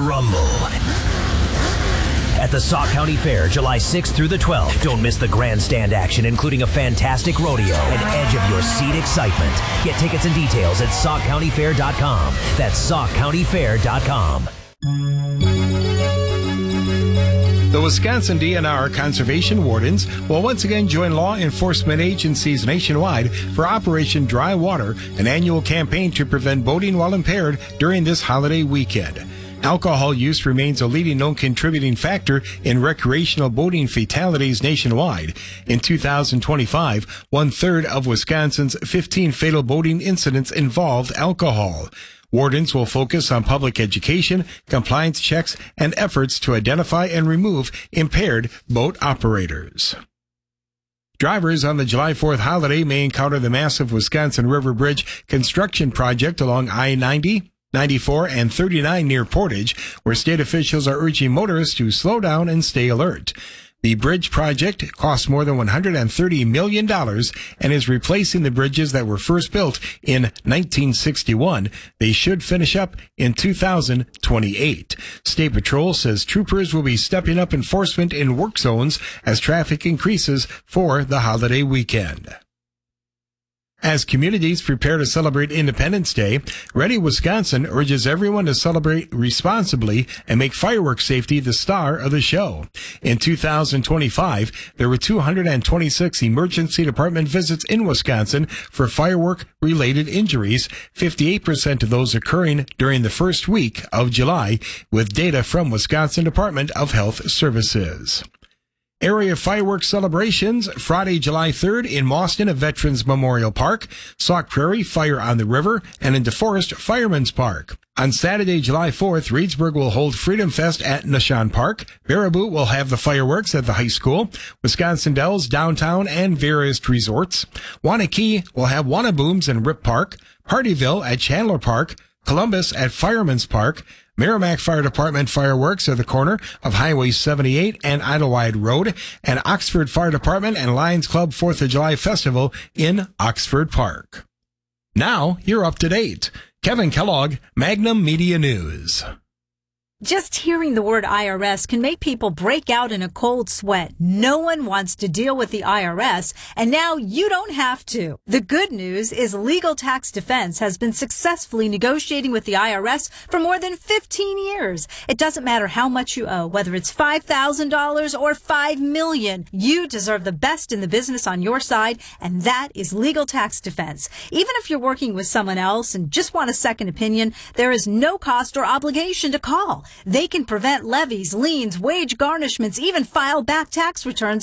rumble. At the Sauk County Fair, July 6th through the 12th. Don't miss the grandstand action, including a fantastic rodeo and edge of your seat excitement. Get tickets and details at SaukCountyFair.com. That's SaukCountyFair.com. The Wisconsin DNR Conservation Wardens will once again join law enforcement agencies nationwide for Operation Dry Water, an annual campaign to prevent boating while impaired during this holiday weekend. Alcohol use remains a leading known contributing factor in recreational boating fatalities nationwide. In 2025, 1/3 of Wisconsin's 15 fatal boating incidents involved alcohol. Wardens will focus on public education, compliance checks, and efforts to identify and remove impaired boat operators. Drivers on the July 4th holiday may encounter the massive Wisconsin River Bridge construction project along I-90, 94, and 39 near Portage, where state officials are urging motorists to slow down and stay alert. The bridge project costs more than $130 million and is replacing the bridges that were first built in 1961. They should finish up in 2028. State Patrol says troopers will be stepping up enforcement in work zones as traffic increases for the holiday weekend. As communities prepare to celebrate Independence Day, Ready Wisconsin urges everyone to celebrate responsibly and make fireworks safety the star of the show. In 2025, there were 226 emergency department visits in Wisconsin for firework-related injuries, 58% of those occurring during the first week of July, with data from Wisconsin Department of Health Services. Area fireworks celebrations Friday, July 3rd in Mauston at Veterans Memorial Park, Sauk Prairie Fire on the River, and in DeForest Fireman's Park. On Saturday, July 4th, Reedsburg will hold Freedom Fest at Nashon Park. Baraboo will have the fireworks at the high school. Wisconsin Dells, downtown, and various resorts. Waunakee will have Wannabooms in Rip Park. Partyville at Chandler Park. Columbus at Fireman's Park. Merrimack Fire Department fireworks at the corner of Highway 78 and Idlewild Road, and Oxford Fire Department and Lions Club 4th of July Festival in Oxford Park. Now, you're up to date. Kevin Kellogg, Magnum Media News. Just hearing the word IRS can make people break out in a cold sweat. No one wants to deal with the IRS, and now you don't have to. The good news is Legal Tax Defense has been successfully negotiating with the IRS for more than 15 years. It doesn't matter how much you owe, whether it's $5,000 or $5 million. You deserve the best in the business on your side, and that is Legal Tax Defense. Even if you're working with someone else and just want a second opinion, there is no cost or obligation to call. They can prevent levies, liens, wage garnishments, even file back tax returns